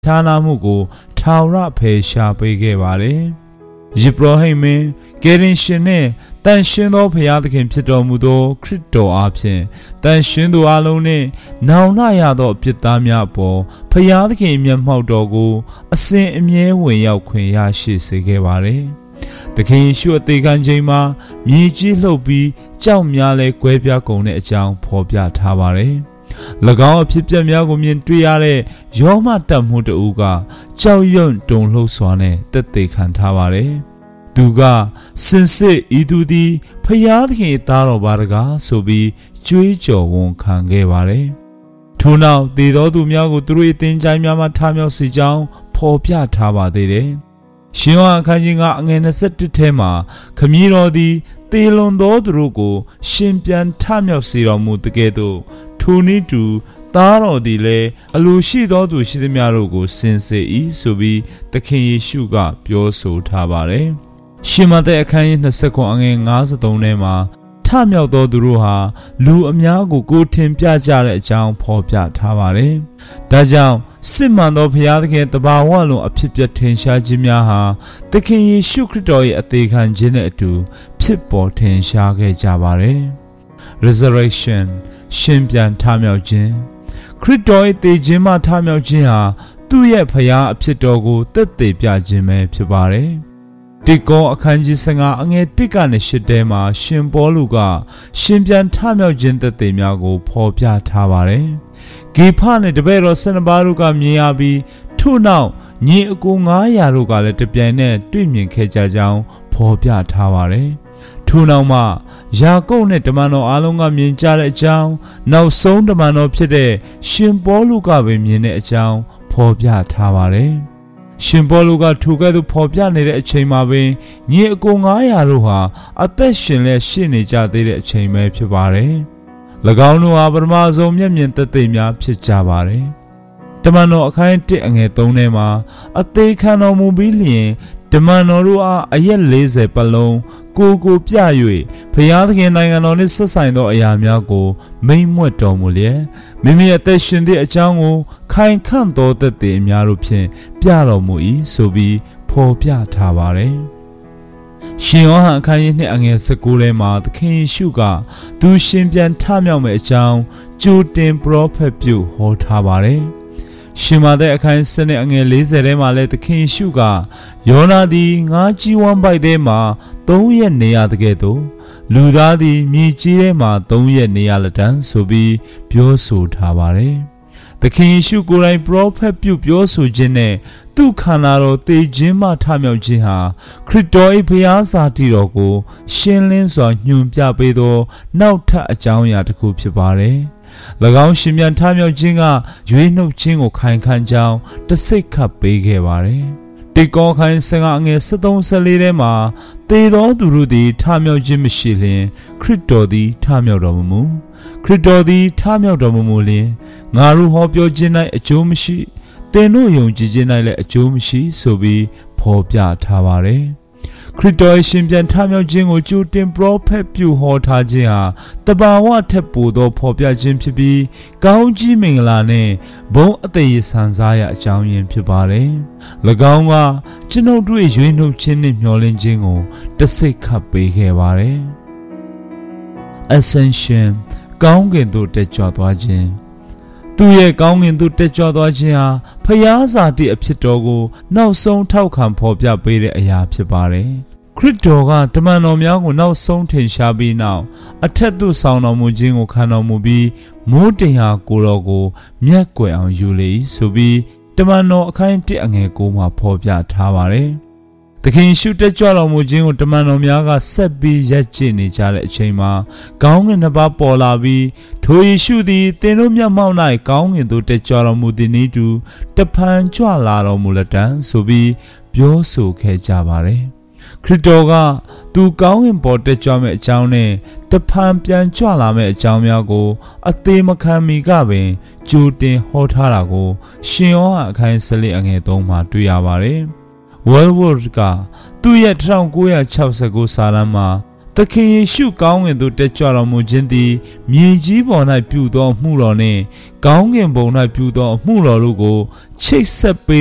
ခြားနာမှုကိုထာဝရဖယ်ရှားပေးခဲ့ပါတယ်။ယေဘရဟိမင်းကယ်တင်ရှင်နဲ့တန်ရှင်းသောဘုရားသခင်ဖြစ်တော်မူသောခရစ်တော်အားဖြင့်တန်ရှင်းသူအလုံးနှင့်နောင်နှရသောအပြစ်သားများအပေါ်ဘုရားသခင်မျက်မှောက်တော်ကိုအစဉ်အမြဲဝင်ရောက်ခွင့်ရရှိစေခဲ့ပါတယ်။သခင်ယေရှုအသေးခံခြင်းမှာမြေကြီးလှုပ်ပြီးကြောက်များလဲကွဲပြားကုန်တဲ့အကြောင်းဖော်ပြထားပါတယ်။၎င်းအဖြစ်ပြက်များကိုမြင်တွေ့ရတဲ့ယောမတတ်မှုတဦးကကြောက်ရွံ့တုန်လှုပ်စွာနဲ့တက်သေးခံထားပါတယ်။သူကစင်စစ်ဤသူသည်ဖျားသခင်သားတော်ပါတကားဆိုပြီးကြွေးကြော်ဝန်ခံခဲ့ပါတယ်။ထို့နောက်သေသောသူများကိုသူတို့၏သင်္ချိုင်းများမှထားမြောက်စေကြောင်းဖော်ပြထားပါသေးတယ်။ရှင်ယောဟန်အခန်းကြီးကအငယ်21ထဲမှာခမည်းတော်သည်သေလွန်သောသူတို့ကိုရှင်ပြန်ထမြောက်စေတော်မူတကယ်သို့ထိုနည်းတူသားတော်သည်လည်းအလိုရှိသောသူရှိသမျှတို့ကိုစင်စေ၏ဆိုပြီးသခင်ယေရှုကပြောဆိုထားပါတယ်။ရှင်မသက်အခန်းကြီး29အငယ်53ထဲမှာထမြောက်သောသူတို့ဟာလူအများကိုကိုယ်ထင်ပြကြတဲ့အကြောင်းဖော်ပြထားပါတယ်။ဒါကြောင့်စစ်မှန်သောဘုရားသခင်တဘာဝလုံးအဖြစ်ပြထင်ရှားခြင်းများဟာသခင်ယေရှုခရစ်တော်ရဲ့အသေးခံခြင်းနဲ့အတူဖြစ်ပေါ်ထင်ရှားခဲ့ကြပါတယ်။ Resurrection ရှင်ပြန်ထမြောက်ခြင်းခရစ်တော်ရဲ့သေခြင်းမှထမြောက်ခြင်းဟာသူ့ရဲ့ဘုရားအဖြစ်တော်ကိုသက်သေပြခြင်းပဲဖြစ်ပါတယ်။တိကောအခန်းကြီး15အငယ်1ကနေ8ထဲမှာရှင်ပေါလုကရှင်ပြန်ထမြောက်ခြင်းသက်သေများကိုဖော်ပြထားပါတယ်။ဂေဖနဲ့တပည့်တော်12ပါးတို့ကမြင်ရပြီးထို့နောက်ညီအကို900တို့ကလည်းတပြိုင်နက်တွေ့မြင်ခဲ့ကြကြောင်းဖော်ပြထားပါတယ်။ထို့နောက်မှယာကုပ်နဲ့တမန်တော်အားလုံးကမြင်ကြတဲ့အကြောင်းနောက်ဆုံးတမန်တော်ဖြစ်တဲ့ရှင်ပေါလုကပဲမြင်တဲ့အကြောင်းဖော်ပြထားပါတယ်။ရှင်ပေါလုကထိုကဲ့သို့ဖော်ပြနေတဲ့အချိန်မှာပင်ညီအကို900တို့ဟာအသက်ရှင်လက်ရှိနေကြသေးတဲ့အချိန်ပဲဖြစ်ပါတယ်။၎င်းတို့ဟာပထမဆုံးမျက်မြင်သက်သေများဖြစ်ကြပါတယ်။တမန်တော်အခန်း1အငယ်3ထဲမှာအသေးခံတော်မူပြီးလျင်တမန်တော်တို့အားအရက်40ပတ်လုံးကိုပြ၍ဘုရားသခင်နိုင်ငံတော်နှင့်ဆက်ဆိုင်သောအရာများကိုမိန့်မွက်တော်မူလျက်မိမိအသက်ရှင်သည့်အကြောင်းကိုခိုင်ခန့်သောသက်သေအများတို့ဖြင့်ပြတော်မူ၏ဆိုပြီးဖော်ပြထားပါတယ်။ရှင်ယောဟန်အခန်းကြီး2အငယ်19ထဲမှာသခင်ယေရှုကသူရှင်ပြန်ထမြောက်မယ့်အကြောင်းကြိုတင်ပရောဖက်ပြုဟောထားပါတယ်။ရှင်မာသက်အခန်း7အငယ်40ထဲမှာလည်းသခင်ယေရှုကယောနာသည်ငါးကြီးဝမ်းပိုက်ထဲမှာ3ရက်နေရတဲ့ကဲ့သို့လူသားသည်မြေကြီးထဲမှာ3ရက်နေရလက်တန်းဆိုပြီးပြောဆိုထားပါတယ်။သခင်ယေရှုကိုယ်တိုင်ပရောဖက်ပြုပြောဆိုခြင်းနဲ့သူ့ခန္ဓာတော်သေခြင်းမှထမြောက်ခြင်းဟာခရစ်တော်၏ဘုရားစာတည်တော်ကိုရှင်းလင်းစွာညွှန်ပြပေးသောနောက်ထပ်အကြောင်းအရာတစ်ခုဖြစ်ပါတယ်။၎င်းရှင်ပြန်ထမြောက်ခြင်းကရွေးနှုတ်ခြင်းကိုခိုင်ခန့်ကြောင်းတစိတ်ခတ်ပေးခဲ့ပါတယ်။တိကောခိုင်15အငယ်73-14ထဲမှာသေသောသူတို့သည်ထမြောက်ခြင်းမရှိလျင်ခရစ်တော်သည်ထမြောက်တော်မမူခရစ်တော်သည်ထမြောက်တော်မမူလျင်ငါတို့ဟောပြောခြင်း၌အကျိုးမရှိသင်တို့ယုံကြည်ခြင်း၌လည်းအကျိုးမရှိဆိုပြီးဖော်ပြထားပါတယ်။ခရစ်တော်ရှင်ပြန်ထမြောက်ခြင်းကိုကြိုတင်ပရောဖက်ပြုဟောထားခြင်းဟာတဘာဝထက်ပိုသောဖော်ပြခြင်းဖြစ်ပြီးကောင်းကြီးမင်္ဂလာနဲ့ဘုန်းအသက်ရည်ဆန်စားရအကြောင်းရင်းဖြစ်ပါတယ်။၎င်းကကျွန်ုပ်တို့ရွေးနှုတ်ခြင်းနဲ့မျှော်လင့်ခြင်းကိုတစိတ်ခတ်ပေးခဲ့ပါတယ်။ Ascension ကောင်းကင်သို့တက်ကြွသွားခြင်းသူရဲ့ကောင်းကင်သို့တက်ကြွသွားခြင်းဟာဖျားစာတိအဖြစ်တော်ကိုနောက်ဆုံးထောက်ခံဖော်ပြပေးတဲ့အရာဖြစ်ပါတယ်။ခရစ်တော်ကတမန်တော်များကိုနောက်ဆုံးထင်ရှားပြီးနောက်အထက်သို့ဆောင်တော်မူခြင်းကိုခံတော်မူပြီးမိုးတင်ဟာကိုယ်တော်ကိုမျက်ကွယ်အောင်ယူလေဆိုပြီးတမန်တော်အခန်း1အငယ်9မှာဖော်ပြထားပါတယ်။သခင်ရှုတက်ကြွတော်မူခြင်းကိုတမန်တော်များကဆက်ပြီးရပ်ကျင့်နေကြတဲ့အချိန်မှာကောင်းကင်နှစ်ပါးပေါ်လာပြီးထိုယေရှုသည်သင်တို့မျက်မှောက်၌ကောင်းကင်သို့တက်ကြွတော်မူသည်နည်းတူတဖန်ကြွလာတော်မူလက်တံဆိုပြီးပြောဆိုခဲ့ကြပါတယ်။ခရစ်တော်ကသူကောင်းကင်ပေါ်တက်ကြွမဲ့အကြောင်းနဲ့တဖန်ပြန်ကြွလာမဲ့အကြောင်းများကိုအသေးမခံမီကပင်ကြိုတင်ဟောထားတာကိုရှင်ယောဟန်အခန်း14အငယ်3မှာတွေ့ရပါတယ်။ World ကသူ့ရဲ့1969စာတမ်းမှာသခင်ယေရှုကောင်းကင်သို့တက်ကြွတော်မူခြင်းသည်မြေကြီးပေါ်၌ပြုသောအမှုတော်နှင့်ကောင်းကင်ဘုံ၌ပြုသောအမှုတော်တို့ကိုချိတ်ဆက်ပေး